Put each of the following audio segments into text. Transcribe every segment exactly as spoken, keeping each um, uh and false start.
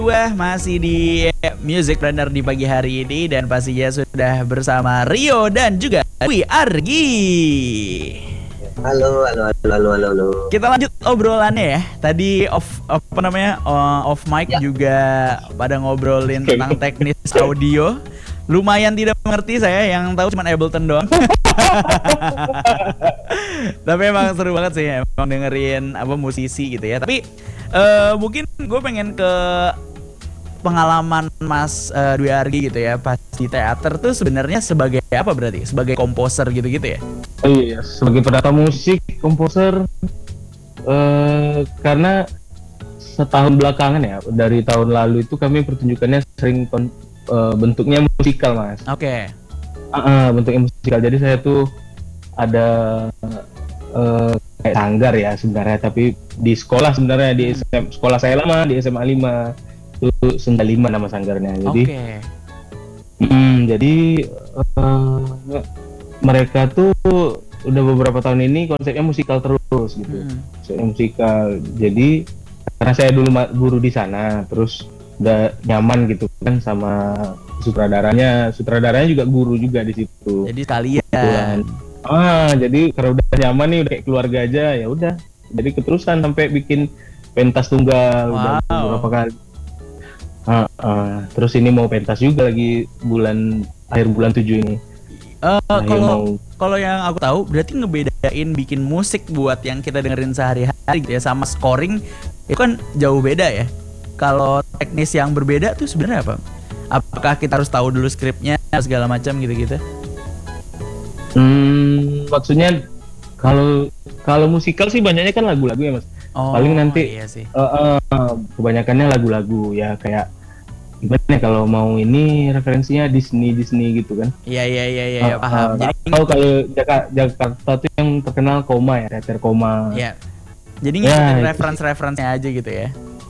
Wah, masih di Music Planner di pagi hari ini dan pastinya sudah bersama Rio dan juga Dwi Argi. Halo, halo, halo, halo, halo, halo. Kita lanjut obrolannya ya. Tadi off apa namanya uh, off mic ya. Juga pada ngobrolin tentang teknis audio. Lumayan tidak mengerti saya, yang tahu cuma Ableton doang. Tapi emang seru banget sih, emang dengerin apa musisi gitu ya. Tapi uh, mungkin gue pengen ke pengalaman Mas uh, Dwi Argi gitu ya pas di teater tuh sebenarnya sebagai apa berarti? Sebagai komposer gitu-gitu ya? Oh iya, sebagai penata musik, komposer. Uh, karena setahun belakangan ya, dari tahun lalu itu kami pertunjukannya sering kon- uh, bentuknya musikal, Mas. Oke. Okay. Uh, uh, bentuknya musikal. Jadi saya tuh ada uh, kayak sanggar ya sebenarnya, tapi di sekolah sebenarnya di S M, sekolah saya lama di S M A lima. Itu Senda lima nama sanggarnya. Jadi okay. mm, jadi uh, mereka tuh udah beberapa tahun ini konsepnya musikal terus gitu. Hmm. Konsepnya musikal. Jadi karena saya dulu guru di sana, terus udah nyaman gitu kan sama sutradaranya. Sutradaranya juga guru juga di situ. Jadi kalian. Ah, jadi karena udah nyaman nih, udah kayak keluarga aja, ya udah. Jadi keterusan sampai bikin pentas tunggal. Wow. Udah beberapa kali. Uh, uh, terus ini mau pentas juga lagi bulan akhir bulan tujuh ini. Uh, nah, kalau mau... kalau yang aku tahu berarti ngebedain bikin musik buat yang kita dengerin sehari-hari gitu ya sama scoring itu kan jauh beda ya. Kalau teknis yang berbeda tuh sebenarnya apa? Apakah kita harus tahu dulu skripnya segala macam gitu-gitu? Hmm, maksudnya kalau kalau musikal sih banyaknya kan lagu-lagu ya, Mas. Oh, paling nanti iya sih. Uh, uh, kebanyakannya lagu-lagu ya, kayak gimana kalau mau ini referensinya Disney Disney gitu kan. Iya iya iya iya uh, paham. Uh, Jadi kalau kalau Jakarta, Jakarta tuh yang terkenal Koma ya, teater Koma. Iya. Jadi ngikutin ya, referensi-referensinya aja gitu ya.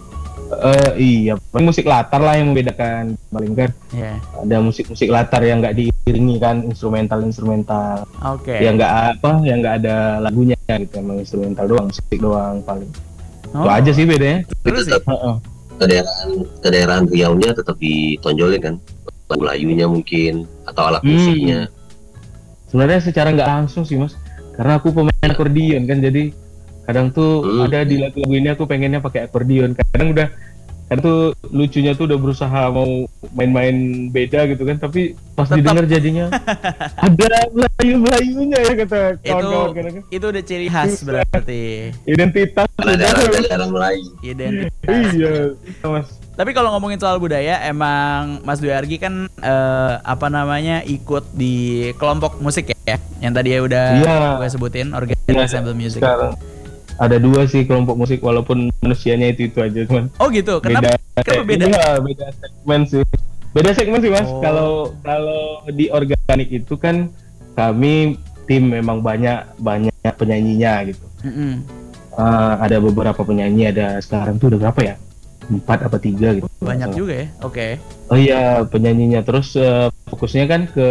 Uh, iya, musik latar lah yang membedakan paling kan. Yeah. Ada musik-musik latar yang nggak diiringi kan, instrumental-instrumental. Oke. Okay. Yang nggak apa, yang nggak ada lagunya gitu, emang instrumental doang, musik doang paling. Oh. Itu aja sih bedanya. Terus tetap uh-uh. kedaerahan kedaerahan Riau-nya tetap ditonjolin kan, lagu layunya mungkin atau alat hmm. musiknya. Sebenarnya secara nggak langsung sih, Mas, karena aku pemain akordion kan, jadi kadang tuh hmm. ada di lagu-lagu ini aku pengennya pakai akordion, kadang udah kadang tuh lucunya tuh udah berusaha mau main-main beda gitu kan, tapi pas tetap didengar jadinya ada Melayu-Melayunya ya kata kawan-kawan kan. Itu udah ciri khas berarti identitas daerah Melayu. Identitas. Iya, Mas. Tapi kalau ngomongin soal budaya, emang Mas Dwi Argi kan eh, apa namanya ikut di kelompok musik ya, yang tadi ya udah iya. gue sebutin, Organic Ensemble Music. Sekarang ada dua sih kelompok musik, walaupun manusianya itu itu aja cuman. Oh gitu, kenapa? Beda, kenapa beda? Iya, beda segmen sih. Beda segmen sih, Mas. Oh. Kalau kalau di organik itu kan kami tim memang banyak banyak penyanyinya gitu. Mm-hmm. Uh, ada beberapa penyanyi, ada sekarang tuh udah berapa ya? Empat apa tiga gitu. Banyak juga ya. Oke. Okay. Oh iya, penyanyinya. Terus uh, fokusnya kan ke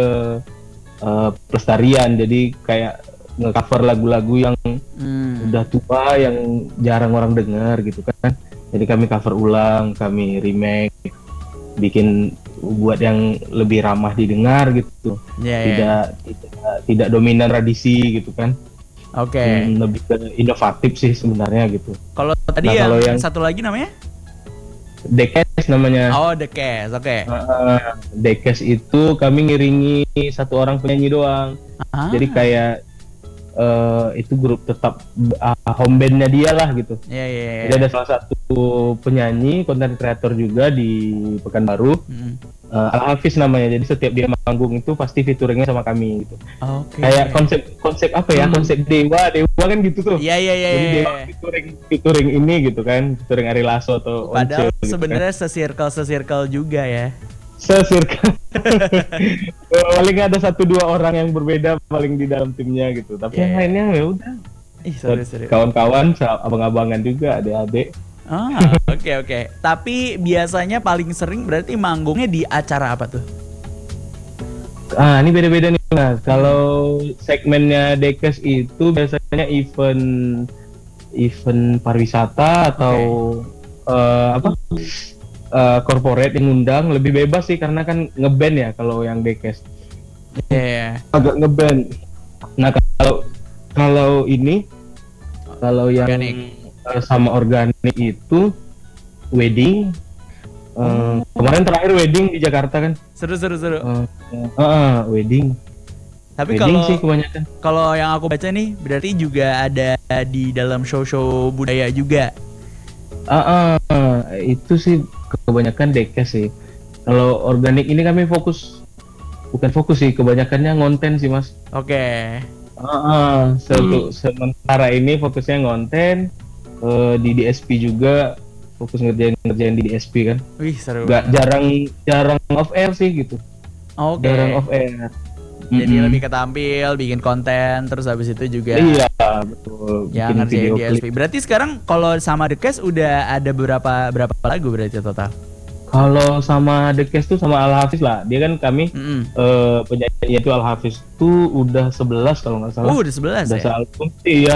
uh, pelestarian. Jadi kayak nge-cover lagu-lagu yang hmm. udah tua, yang jarang orang dengar gitu kan. Jadi kami cover ulang, kami remake, bikin buat yang lebih ramah didengar gitu. Yeah, tidak, yeah. tidak tidak dominan tradisi gitu kan. Oke. Okay. Hmm, lebih ke inovatif sih sebenarnya gitu. Kalau tadi nah, yang, kalau yang satu lagi namanya? Dekes namanya. Oh, Dekes, oke. Okay. Uh, Dekes itu kami ngiringi satu orang penyanyi doang. Ah. Jadi kayak uh, itu grup tetap uh, home bandnya dia lah gitu. Iya yeah, iya. Yeah, yeah. Jadi ada salah satu penyanyi, content creator juga di Pekanbaru. Mm. Uh, Al Hafiz namanya. Jadi setiap dia manggung itu pasti featuringnya sama kami gitu. Okay. Kayak konsep konsep apa ya? Hmm. Konsep Dewa, Dewa kan gitu tuh. Iya iya iya. Jadi Dewa featuring featuring ini gitu kan, featuring Ari Lasso atau padahal gitu sebenarnya kan. se-circle se-circle juga ya. Se-circle. Paling ada satu dua orang yang berbeda paling di dalam timnya gitu. Tapi yeah. yang lainnya ya udah. Ih, sorry, sorry. Kawan-kawan, abang-abangan juga, adik-adik. Ah, oke okay, oke. Okay. Tapi biasanya paling sering berarti manggungnya di acara apa tuh? Ah, ini beda-beda nih, Mas. Kalau segmennya Dekes itu biasanya event event pariwisata atau okay. uh, apa? uh, corporate yang ngundang lebih bebas sih karena kan ngeband ya kalau yang Dekes. Iya. Yeah. Agak ngeband. Nah kalau kalau ini kalau yang Organik. Uh, sama organik itu wedding. Uh, kemarin terakhir wedding di Jakarta kan. Seru seru seru. Uh, uh, uh, wedding. Tapi wedding kalau sih kebanyakan. Kalau yang aku baca nih berarti juga ada di dalam show-show budaya juga. Ah, uh, uh, itu sih kebanyakan Dekes sih. Kalau organik ini kami fokus, bukan fokus sih, kebanyakannya ngonten sih mas. Oke. Okay. Uh, uh, se- sementara ini fokusnya ngonten, uh, di D S P juga fokus ngerjain ngerjain di D S P kan. Wih seru. Gak jarang jarang off air sih gitu. Oke. Okay. Jarang off air. Jadi mm-hmm. lebih ketampil, bikin konten, terus habis itu juga. Iya betul. Yang ngerjain D S P. Berarti sekarang kalau sama The Cast udah ada berapa berapa lagu berarti total? Kalau sama The Cast tuh sama Al Hafiz lah. Dia kan kami mm-hmm. uh, penyanyi itu Al Hafiz tuh udah sebelas kalau nggak salah. Oh udah sebelas udah ya? Album. Iya